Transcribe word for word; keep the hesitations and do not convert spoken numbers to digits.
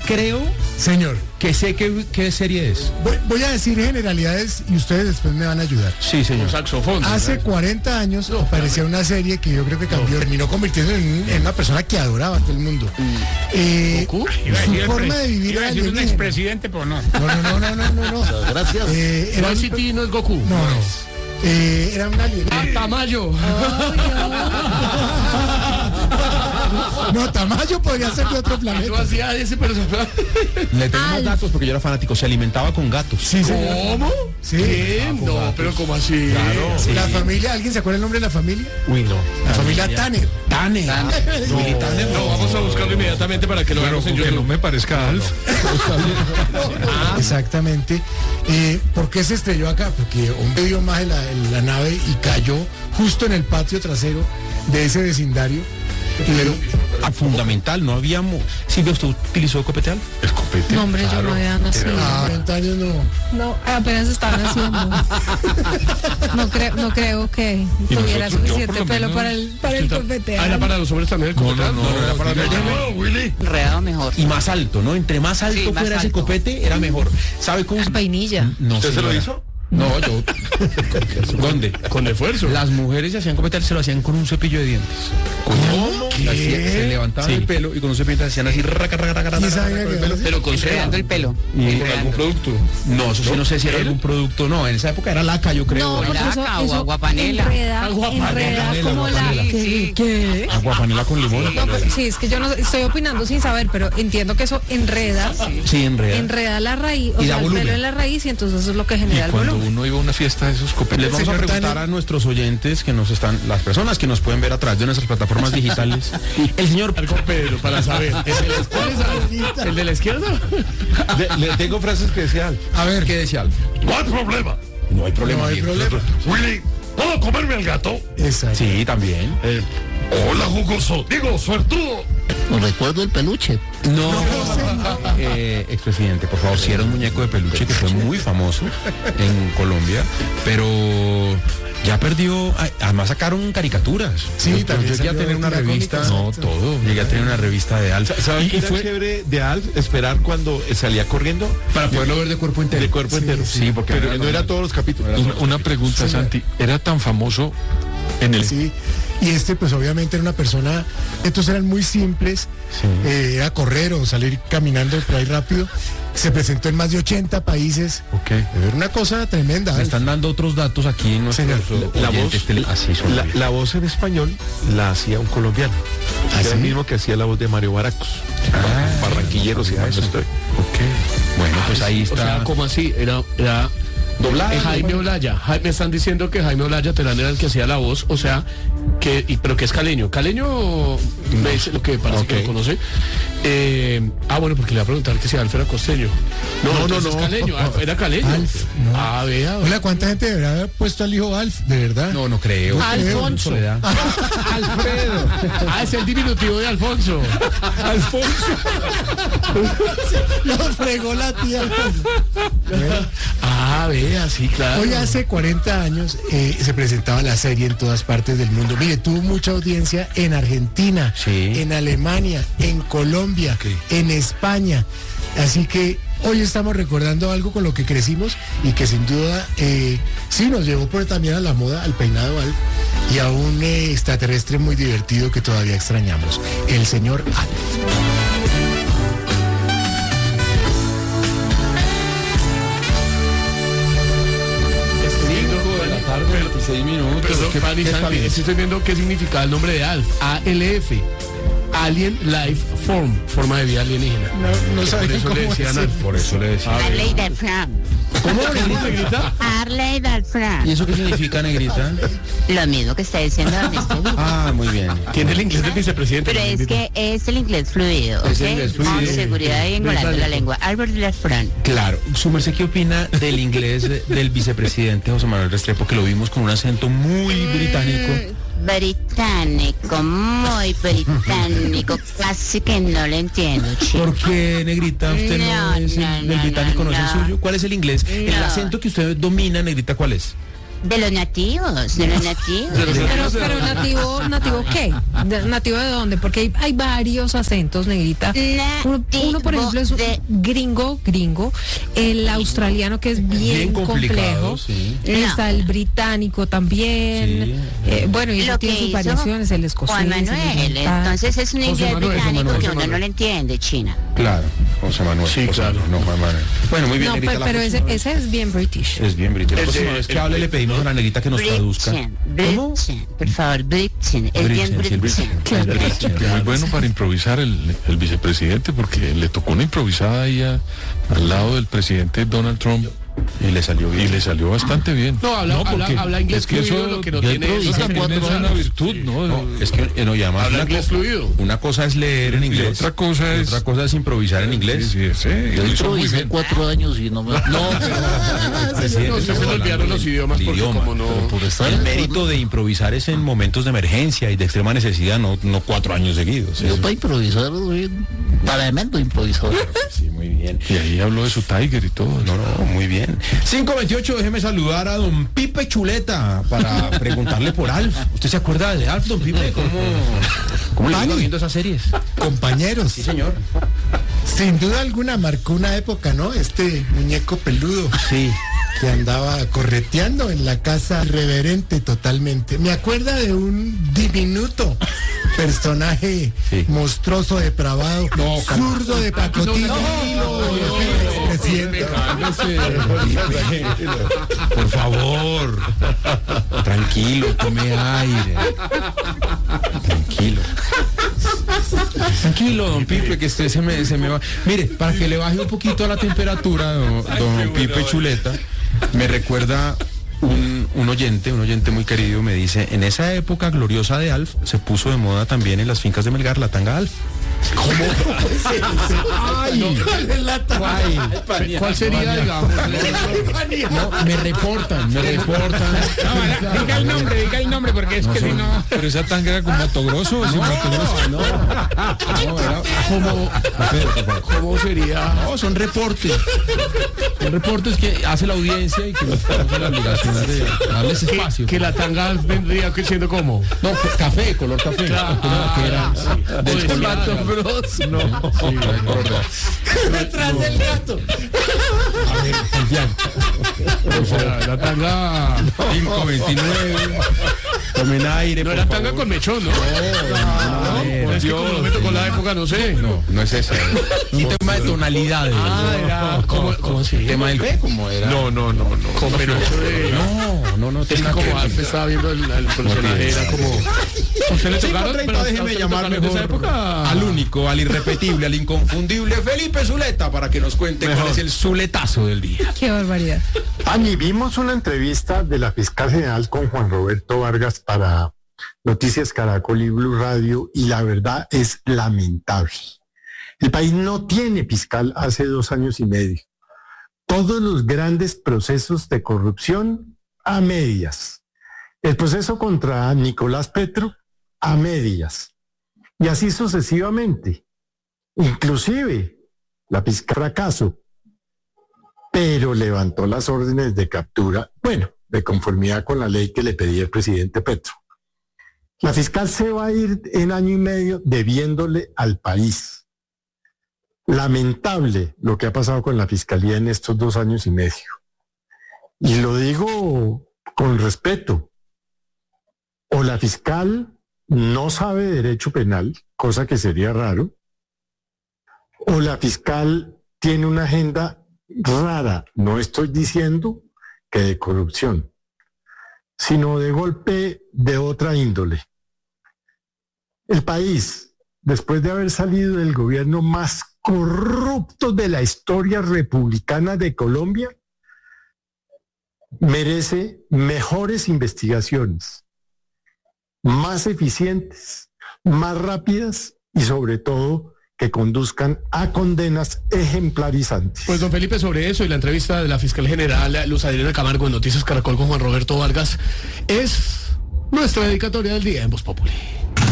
creo, señor, que sé qué, qué serie es. Voy, voy a decir generalidades y ustedes después me van a ayudar. Sí, señor. Un saxofón. Hace ¿verdad? cuarenta años no, aparecía una serie que yo creo que cambió, no. terminó convirtiéndose en, en una persona que adoraba a todo el mundo. Mm. Eh, su forma de vivir iba a decir un expresidente, pero no. No, no, no, no, no, no. Gracias. Eh, era no es City, no es Goku. No, no. Eh, era un alien. Ah, Tamayo. No, Tamayo podría ser de otro planeta. Yo hacía ese personaje. Le tengo más datos porque yo era fanático. Se alimentaba con gatos. Sí, ¿Cómo? Sí. ¿Qué? No, gatos. Pero ¿cómo así? Claro. Sí. La familia, ¿alguien se acuerda el nombre de la familia? Uy, no. La, la familia, familia Tanner. Tanner. Tanner. No, no, Tanner. No, vamos a buscarlo inmediatamente para que lo veamos en YouTube. Que no me parezca Alf. Ah, exactamente. Eh, ¿Por qué se estrelló acá? Porque hombre dio más en la, en la nave y cayó justo en el patio trasero de ese vecindario. Pero ah, fundamental, no habíamos. Silvia, ¿usted utilizó copete Alf? El copete. No, hombre, claro. Yo no había nacido. Ah, cuarenta años no. No, apenas estaba naciendo. No creo, no creo que tuviera suficiente pelo menos, para el, para el copete. Ah, era para los hombres también el copete. No, no, no, no, era para los hombres. Willy. Enredado mejor. Y más alto, ¿no? Entre más alto sí, fuera más ese alto. Copete, era mejor. ¿Sabe cómo? Vainilla. No, ¿usted se lo hizo? No, yo. ¿Dónde? Con esfuerzo. Las mujeres se hacían copete, se lo hacían con un cepillo de dientes. ¿Cómo? ¿Qué? Se levantaban sí. el pelo y con un cepillo hacían así raca, raca, raca, raca, raca, el pelo, pero conservando el pelo. ¿Y con algún producto? No, eso sí no sé si era algún producto, no, en esa época era laca, yo creo. No, laca eso, o aguapanela. Enreda, enreda como la... Sí, ¿Qué? Aguapanela con limón. No, pues, sí, es que yo no estoy opinando sin saber, pero entiendo que eso enreda. Sí, enreda. Enreda la raíz, o y sea, el volumen. pelo en la raíz y entonces eso es lo que genera y el cuando volumen. Uno iba a una fiesta de esos copetes. Les vamos a preguntar a nuestros oyentes que nos están, las personas que nos pueden ver a través de nuestras plataformas digitales. El señor Pedro, para saber. ¿Es el, es el de la izquierda? Le, le tengo frases que decía Alf. A ver, ¿qué decía Alf? No hay problema. No hay problema. No hay problema. Willy, ¿puedo comerme al gato? Exacto. Sí, también. Eh, hola, jugoso. Digo, suertudo. No recuerdo el peluche. No, eh, expresidente, por favor, si era un muñeco de peluche que fue muy famoso en Colombia, pero ya perdió, además sacaron caricaturas. Sí, también llegué a tener una revista, cómica, no, todo, llegué a tener una revista de Alf. ¿Saben qué era fue chévere de Alf? Esperar cuando salía corriendo para poderlo ver de cuerpo entero. De cuerpo sí, entero. Sí, sí, porque pero no era todos los capítulos. Una, una pregunta, sí, Santi, ¿era tan famoso en el... Sí, y este pues obviamente era una persona, estos eran muy simples, sí. eh, era correr o salir caminando por ahí rápido, se presentó en más de ochenta países, okay. Era una cosa tremenda. Me están dando otros datos aquí en nuestro la, la, voz, así la, la voz en español la hacía un colombiano, ¿ah, era sí? el mismo que hacía la voz de Mario Baracus, ah, barranquillero, si mal no estoy. Okay. Bueno, pues ahí está. O sea, ¿cómo así? Era... era... Doblaje. Jaime Olaya, me están diciendo que Jaime Olaya Terán era el que hacía la voz, o sea, que, y, pero que es caleño. Caleño, no. ¿Ves lo que parece okay. que lo conoce? Eh, ah, bueno, porque le voy a preguntar que si Alf era costeño. No, no, no, no. Es caleño, Alf era caleño. Alf, no. Ah, vea. Hola, ¿cuánta gente debería haber puesto al hijo Alf? ¿De verdad? No, no creo. Alfonso. Alfredo. Ah, es el diminutivo de Alfonso. Alfonso. Lo fregó la tía. Ah, vea, sí, claro. Hoy hace cuarenta años eh, se presentaba la serie en todas partes del mundo. Mire, tuvo mucha audiencia en Argentina, sí. en Alemania, en Colombia, okay. en España. Así que hoy estamos recordando algo con lo que crecimos y que sin duda eh, sí nos llevó por también a la moda, al peinado Alf y a un eh, extraterrestre muy divertido que todavía extrañamos, el señor Alf. veintiséis minutos. Pero, ¿qué, Fanny, Santi, estoy viendo qué significa el nombre de Alf. A L F. Alien Life Form, forma de vida alienígena. No, no sabía por eso le decían Alf. Por eso le decían. Arley Dalfran. ¿Cómo negrita? Arley Dalfran. ¿Y eso qué significa, negrita? Lo mismo que está diciendo don Esteban. Ah, muy bien. Tiene el inglés del vicepresidente. Pero es que es el inglés fluido, ¿ok? Es el inglés fluido. Con seguridad y engolando la lengua. Albert Dalfran. Claro. ¿Su merced qué opina del inglés del vicepresidente José Manuel Restrepo, que lo vimos con un acento muy británico? Británico, muy británico, casi que no lo entiendo, chico. ¿Por qué, negrita? ¿Usted no, no es el, no, el británico, no, no, no es el suyo? ¿Cuál es el inglés? No. El acento que usted domina, negrita, ¿cuál es? De los nativos, de los nativos. Pero, pero nativo, ¿nativo qué? De- ¿Nativo de dónde? Porque hay, hay varios acentos, negrita. Uno, uno, por ejemplo, es de- gringo, gringo. El australiano, que es bien, Bien complicado, complejo. sí. Está el británico también. Sí. Eh, bueno, y eso Lo tiene que sus hizo variaciones, el escocés. Juan el Manuel, oriental. entonces es un José inglés Manuel, británico José que Manuel. uno no lo entiende, China. Claro, José Manuel. Sí, José claro. Manuel, no, Juan Manuel. Bueno, muy bien, No, negrita, pero, la pero ese, próxima vez. ese es bien british. Es bien, Brita. La El de- próxima vez que el- hable le pedimos a la negrita que nos traduzca. Britain, ¿Cómo? Britain, por favor, Britain, es bien Britain, sí, el Britain. Britain. El Britain. Muy bueno para improvisar el, el vicepresidente, porque le tocó una improvisada ahí a- al lado del presidente Donald Trump Y le salió y bien. le salió bastante bien. No, habla, habla, porque habla inglés es que fluido, eso, lo que no ya tiene eso hace también cuatro es una años. virtud, Sí. ¿no? No, es que eh, no, y además Habla una, inglés co- fluido. una cosa es leer en inglés. otra cosa es- otra cosa es improvisar en inglés. Sí, sí, sí, Yo lo hizo muy improvisé bien. cuatro años y no me... No, pero el presidente No, si está se le hablando olvidaron los del- idiomas del porque idioma. como no... por estar El en- mérito de improvisar es en momentos de emergencia y de extrema necesidad, no, no cuatro años seguidos. Yo Eso- para improvisar, soy tremendo improvisador. Sí, muy bien. Y ahí habló de su Tiger y todo. No, no, muy bien. cinco veintiocho, déjeme saludar a don Pipe Chuleta para preguntarle por Alf. ¿Usted se acuerda de Alf, don Pipe? ¿Cómo, cómo le iba Pani. viendo esas series? Compañeros, Sí, señor. sin duda alguna marcó una época, ¿no? Este muñeco peludo Sí. que andaba correteando en la casa, irreverente totalmente. Me acuerda de un diminuto personaje Sí. monstruoso, depravado, zurdo de pacotilla. Expresidente. Por favor. Tranquilo, tome aire. Tranquilo. Tranquilo, don Pipe, que usted se me, se me va. Mire, para que le baje un poquito a la temperatura, don, don Pipe Chuleta, me recuerda un, un oyente, un oyente muy querido, me dice, en esa época gloriosa de Alf, se puso de moda también en las fincas de Melgar la tanga Alf. Ay, Ay, ¿Cuál sería, digamos? no, me reportan, me reportan. Diga el nombre, diga el nombre, porque es que si no... Pero esa tanga era con Mato Grosso o sin Mato Grosso. No, era como, ¿Cómo sería? no, son reportes. Son reportes que hace la audiencia y que nos tenemos la obligación de darles Que, espacio. que la tanga vendría siendo como... No, pues, café, color café. Ah, que era sí. del O de color- Mato Bros. No, sí, detrás del gato. A ver, Santiago. o sea, la tanga... cinco veintinueve. Tomen aire. No por era tanga favor. con mechón, ¿no? No, No, es que como lo meto con la época, no sé. No, no es esa. Un tema de tonalidades. Ah, era... ¿Cómo, cómo se El tema del B, como era. No, no, no, no. Con peluche de... no, no, no. Es que tiene como nada que Alf ver. estaba viendo el, el personaje, era como... ¿Usted le tocaron? cinco treinta, Pero, déjeme ¿a usted le llamar tocaron de esa mejor época? al único, al irrepetible, al inconfundible Felipe Zuleta para que nos cuente cuál es el zuletazo del día. Qué barbaridad. Pani, vimos una entrevista de la fiscal general con Juan Roberto Vargas para Noticias Caracol y Blue Radio y la verdad es lamentable. El país no tiene fiscal hace dos años y medio. Todos los grandes procesos de corrupción a medias. El proceso contra Nicolás Petro a medias. Y así sucesivamente. Inclusive la fiscal fracaso, pero levantó las órdenes de captura, bueno, de conformidad con la ley que le pedía el presidente Petro. La fiscal se va a ir en año y medio debiéndole al país. Lamentable lo que ha pasado con la fiscalía en estos dos años y medio. Y lo digo con respeto. O la fiscal no sabe derecho penal, cosa que sería raro, o la fiscal tiene una agenda rara, no estoy diciendo que de corrupción, sino de golpe de otra índole. El país, después de haber salido del gobierno más corrupto de la historia republicana de Colombia, merece mejores investigaciones, más eficientes, más rápidas y sobre todo que conduzcan a condenas ejemplarizantes. Pues don Felipe, sobre eso y la entrevista de la fiscal general Luz Adriana Camargo en Noticias Caracol con Juan Roberto Vargas es nuestra dedicatoria del día en Voz Populi.